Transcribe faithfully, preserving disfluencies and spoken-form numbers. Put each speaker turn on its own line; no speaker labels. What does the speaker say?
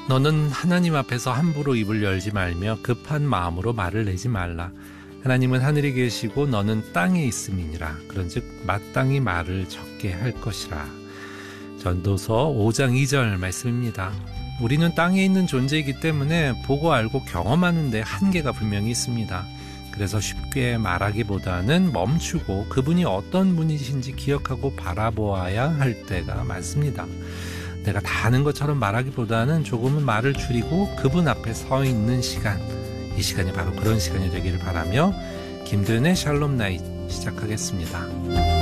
너는 하나님 앞에서 함부로 입을 열지 말며 급한 마음으로 말을 내지 말라. 하나님은 하늘에 계시고 너는 땅에 있음이니라. 그런즉 마땅히 말을 적게 할 것이라. 전도서 오 장 이 절 말씀입니다. 우리는 땅에 있는 존재이기 때문에 보고 알고 경험하는 데 한계가 분명히 있습니다. 그래서 쉽게 말하기보다는 멈추고 그분이 어떤 분이신지 기억하고 바라보아야 할 때가 많습니다. 내가 다 아는 것처럼 말하기보다는 조금은 말을 줄이고 그분 앞에 서 있는 시간, 이 시간이 바로 그런 시간이 되기를 바라며 김도연의 샬롬 나잇 시작하겠습니다.